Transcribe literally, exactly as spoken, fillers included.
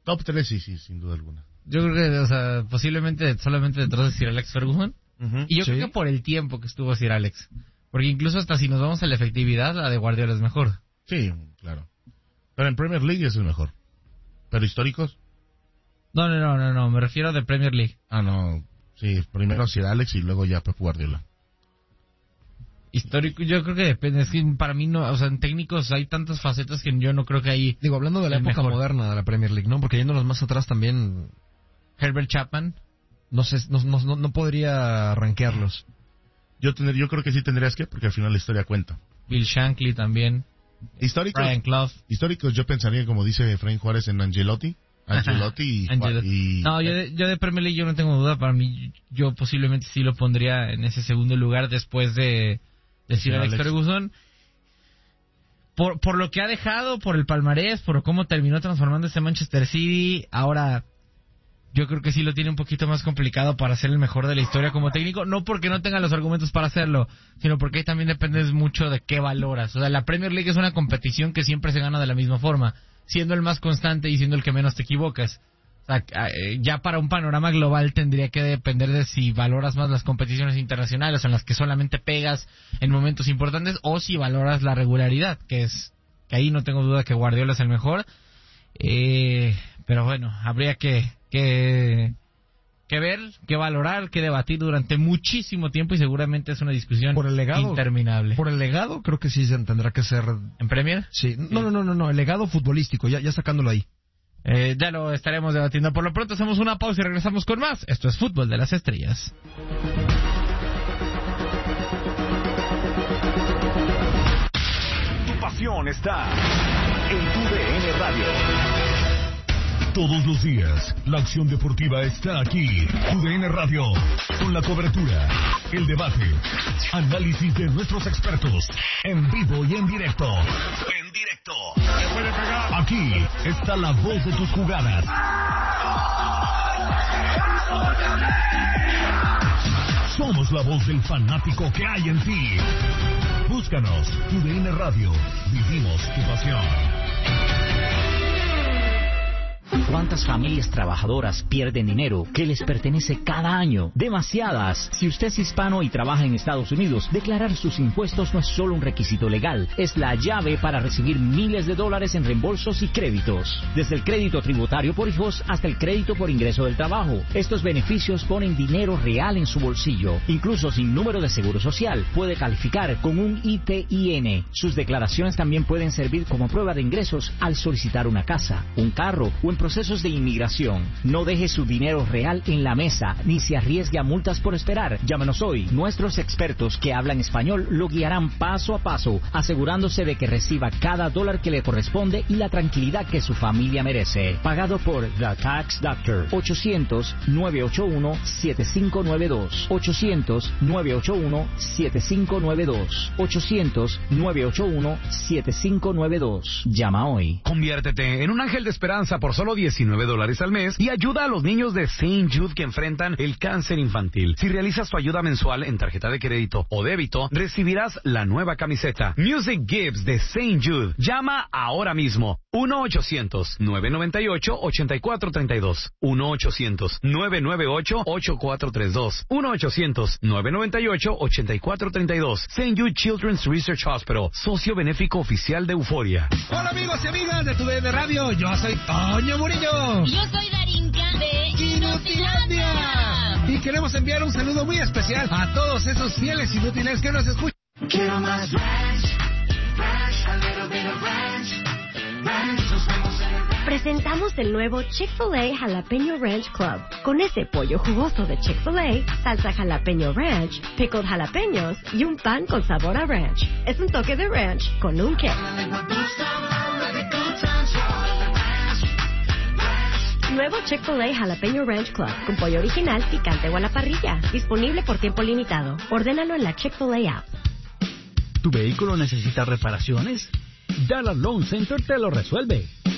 Top tres, sí, sí, sin duda alguna. Yo creo que, o sea, posiblemente solamente detrás de Sir Alex Ferguson. Uh-huh. Y yo sí. creo que por el tiempo que estuvo Sir Alex. Porque incluso hasta si nos vamos a la efectividad, la de Guardiola es mejor. Sí, claro. Pero en Premier League es el mejor. ¿Pero históricos? No, no, no, no, no, me refiero de Premier League. Ah, no, sí, primero Sir Alex y luego ya Pep Guardiola. Histórico, yo creo que depende, es que para mí no, o sea, en técnicos hay tantas facetas que yo no creo que hay... Digo, hablando de la época mejor. moderna de la Premier League, ¿no? Porque yéndonos más atrás también... Herbert Chapman. No sé, no, no, no podría rankearlos. Yo tener, yo creo que sí tendrías que, porque al final la historia cuenta. Bill Shankly también. Históricos, Brian Clough. Históricos yo pensaría, como dice Efraín Juárez, en Ancelotti. Ancelotti y, Ancelotti. y... No, yo de, yo de Premier League yo no tengo duda. Para mí, yo posiblemente sí lo pondría en ese segundo lugar después de, de Sir Alex Ferguson. Por, por lo que ha dejado, por el palmarés, por cómo terminó transformando este Manchester City. Ahora, yo creo que sí lo tiene un poquito más complicado para ser el mejor de la historia como técnico. No porque no tenga los argumentos para hacerlo, sino porque también depende mucho de qué valoras. O sea, la Premier League es una competición que siempre se gana de la misma forma, siendo el más constante y siendo el que menos te equivocas. O sea, ya para un panorama global tendría que depender de si valoras más las competiciones internacionales en las que solamente pegas en momentos importantes, o si valoras la regularidad, que es que ahí no tengo duda que Guardiola es el mejor. Eh, pero bueno, habría que, que que ver, que valorar, que debatir durante muchísimo tiempo, y seguramente es una discusión por el legado, interminable. Por el legado, creo que sí se tendrá que ser... ¿En Premier? Sí. sí. No, no, no, no, no, el legado futbolístico, ya, ya sacándolo ahí. Eh, ya lo estaremos debatiendo. Por lo pronto hacemos una pausa y regresamos con más. Esto es Fútbol de las Estrellas. Tu pasión está en tu D N Radio. Todos los días, la acción deportiva está aquí. Tu D N Radio, con la cobertura, el debate, análisis de nuestros expertos, en vivo y en directo. En directo. Aquí está la voz de tus jugadas. Somos la voz del fanático que hay en ti. Búscanos, Tu D N Radio. Vivimos tu pasión. ¿Cuántas familias trabajadoras pierden dinero que les pertenece cada año? Demasiadas. Si usted es hispano y trabaja en Estados Unidos, declarar sus impuestos no es solo un requisito legal, es la llave para recibir miles de dólares en reembolsos y créditos. Desde el crédito tributario por hijos hasta el crédito por ingreso del trabajo. Estos beneficios ponen dinero real en su bolsillo. Incluso sin número de seguro social, puede calificar con un I T I N. Sus declaraciones también pueden servir como prueba de ingresos al solicitar una casa, un carro o en procesos de inmigración. No deje su dinero real en la mesa, ni se arriesgue a multas por esperar. Llámenos hoy. Nuestros expertos que hablan español lo guiarán paso a paso, asegurándose de que reciba cada dólar que le corresponde y la tranquilidad que su familia merece. Pagado por The Tax Doctor. ochocientos, nueve ocho uno, siete cinco nueve dos. ochocientos, nueve ocho uno, siete cinco nueve dos. ochocientos, nueve ocho uno, siete cinco nueve dos. Llama hoy. Conviértete en un ángel de esperanza por solo diecinueve dólares al mes y ayuda a los niños de Saint Jude que enfrentan el cáncer infantil. Si realizas tu ayuda mensual en tarjeta de crédito o débito, recibirás la nueva camiseta Music Gives de Saint Jude. Llama ahora mismo. uno ochocientos, nueve noventa y ocho, ochenta y cuatro treinta y dos. uno ochocientos, nueve noventa y ocho, ochenta y cuatro treinta y dos. uno ochocientos, nueve noventa y ocho, ochenta y cuatro treinta y dos. Saint Jude Children's Research Hospital, socio benéfico oficial de Euforia. Hola amigos y amigas de Tu D N Radio, yo soy Toño Murillo. Yo soy Darinka de Inutilandia. Y queremos enviar un saludo muy especial a todos esos fieles inútiles que nos escuchan. Quiero más ranch, ranch, a little bit of ranch, ranch, nos vemos en el ranch. Presentamos el nuevo Chick-fil-A Jalapeño Ranch Club. Con ese pollo jugoso de Chick-fil-A, salsa jalapeño ranch, pickled jalapeños y un pan con sabor a ranch. Es un toque de ranch con un kick. Nuevo Chick-fil-A Jalapeño Ranch Club, con pollo original, picante o a la parrilla. Disponible por tiempo limitado. Ordénalo en la Chick-fil-A app. ¿Tu vehículo necesita reparaciones? Dallas Loan Center te lo resuelve.